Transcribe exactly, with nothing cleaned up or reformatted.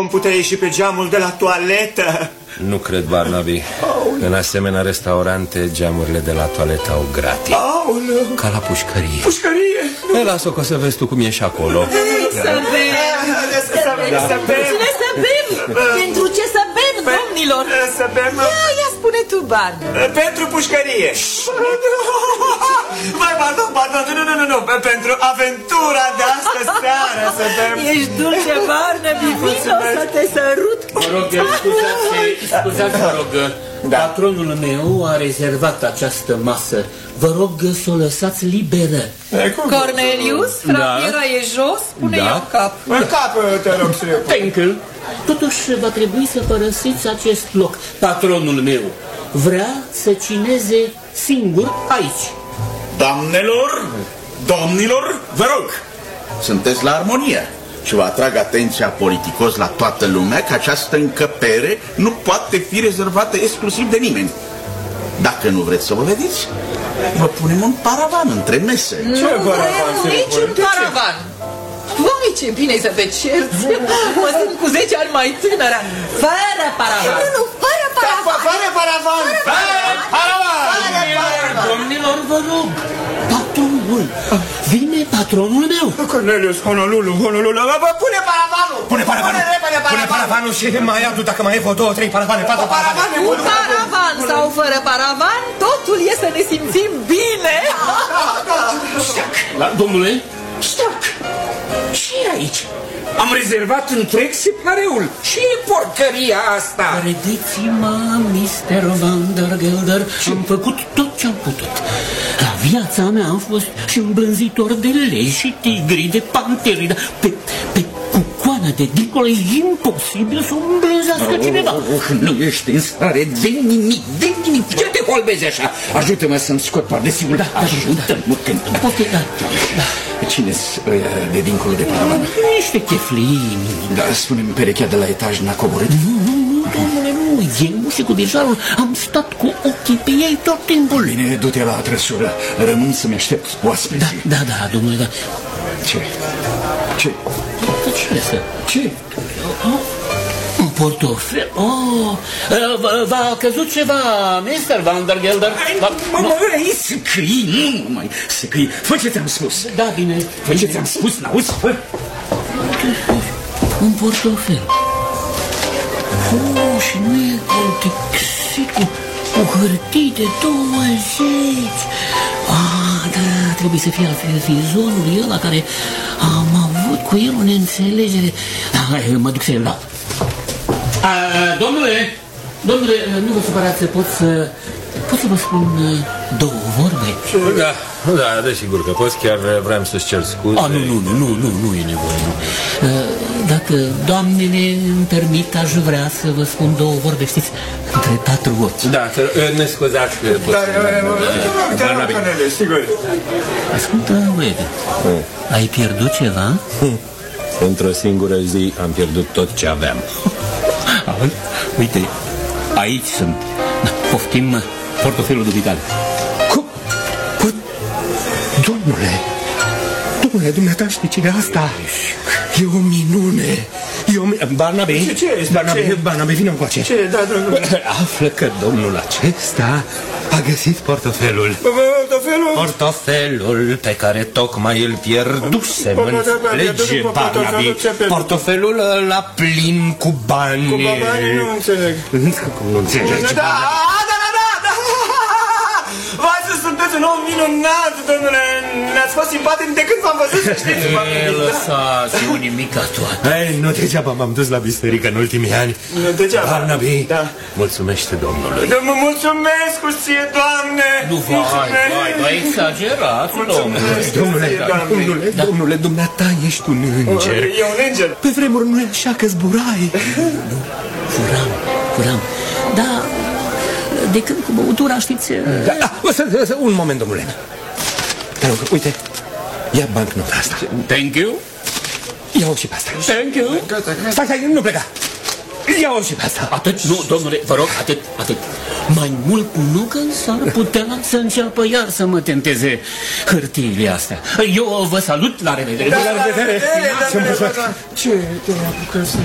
putea ieși pe geamul de la toaletă. Nu cred, Barnaby. În asemenea restaurante, geamurile de la toaletă au gratis. Aoleu. Ca la pușcărie. Pușcărie? Ei, lasă-o că o să vezi tu cum e și acolo. Ei, să bem! Să bem! Să bem! Cine să bem? Pentru ce să bem, domnilor? Să bem! Ia, ia spune tu, bani. Pentru pușcărie. Mai, pardon, pardon, nu, nu, nu, nu, pentru aventura de astă seară să bem. Ești dulce, Barnaby, vino să te sărut. Mă rog, scuzați, scuzați, mă rog, da. Patronul meu a rezervat această masă. Vă rog să o lăsați liberă. Cornelius, frapiera da. E jos, pune da. Eu cap. În cap, te rog să eu. Thank you. Totuși va trebui să părăsiți acest loc. Patronul meu vrea să cineze singur aici. Doamnelor, domnilor, vă rog, sunteți la armonie. Și vă atrag atenția politicos la toată lumea că această încăpere nu poate fi rezervată exclusiv de nimeni. Dacă nu vreți să vă vedeți, vă punem un paravan între mese. Nu ce paravan? Niciun paravan. Vai, ce bine să te cerți. Mă simt cu zece ani mai tânără. Fără paravan. Nu, nu, fără paravan. Fără paravan. Fără paravan. Domnilor, vă rog, patronul. Vine patronul meu. Cornelius, Honolulu, Honolulu. Pune paravanul. Pune paravanul. Pune paravanul și mai adu dacă mai e vreo două, trei paravane, patru paravane. Cu paravan sau fără paravan, totul e să ne simțim bine. La, domnule, stac. Și aici am rezervat întreg separeul. Și porcăria asta. Credeți-mă, mister Vandergelder, am făcut tot ce-am putut. La viața mea am fost și îmblânzitor de lei și tigri, de panteri, dar pe, pe cucoana de dincolo e imposibil să o îmblânzească oh, cineva. Oh, oh, nu ești în stare de nimic, de nimic. Ce te holbezi așa? Ajută-mă să-mi scot pardesiul. Da, ajută-mă. Da, da. Cine-s ăia de dincolo de paravan? Niște cheflini. Da, spune-mi, perechea de la etaj n-a coborât? Nu, nu, nu, domnule, nu. Eu și cu birjarul am stat cu ochii pe ei tot timpul. Bine, du-te la trăsură. Rămân să-mi aștept oaspeții. Da, da, da, domnule, da. Ce? Ce? Ce este? Ce? Un portofel. Oh, v-a căzut ceva, mister Vandergelder? Mă, mă, ei săcăi, nu mai săcăi. Fă ce ți-am spus. Da, bine. Fă ce ți-am spus, n-auzi? Fă. Un portofel. Oh, și nu e contextit cu, cu hârtii de douăzeci. Ah, da, trebuie să fie altfel fizonul ăla care am avut cu el o neînțelegere. Da, mă duc să el dau. A, domnule, domnule, nu vă supărați, pot să, pot să vă spun două vorbe? Da, da, desigur că poți, chiar vreau să-ți cer scuze. A, nu, nu, nu, nu, nu, nu e nevoie, nu. Dacă doamnele îmi permit, aș vrea să vă spun două vorbe, știți, între patru ochi. Da, ne scuzați că pot să... sigur. Ascultă, băiete, ai pierdut ceva? Într-o singură zi am pierdut tot ce aveam. Uite, aici sunt. Poftim portofelul dumitale. Cum? Cum? Domnule, domnule, dumneata știi cine asta? E o minune. E o minune. Barnaby, ce, ce este? Barnaby, ce? Barnaby, vină încoace. Ce, da, dragule? Află că domnul acesta a găsit portofelul. Portofelul? Portofelul pe care tocmai îl pierdusem. Înțelege, Barnaby? Portofelul ăla plin cu bani. Cu bani nu înțeleg. Cum nu înțelegi? Da, da, da, da, da. Vai să sunteți un om minunat, domnule. Ne-ați fost simpatic de când v-am văzut, să știți. Lăsați, e o nimica toată. Ei, nu degeaba m-am dus la biserică în ultimii ani. Nu degeaba. Barnaby, da. Mulțumește Domnului. Mă mulțumesc cu ție, Doamne. Nu, vai, vai, vai, exagerați, domnule. Domnule, domnule, domnule, dumneata ești un înger. E un înger. Pe vremuri nu e așa că zburai. Nu, furam, furam. Da, de când cu băutura, știți... Da, da, un moment, domnule. Te rog, uite, ia bancnota asta. Thank you. Ia-o și pe asta. Thank you. Stai, stai, nu pleca. Ia-o și pe asta. Atât, nu, domnule, vă rog, atât, atât. Mai mult nu că s-ar putea să înceapă iar să mă tenteze hârtiile astea. Eu vă salut, la revedere. Da, la revedere. Ce te apucă să...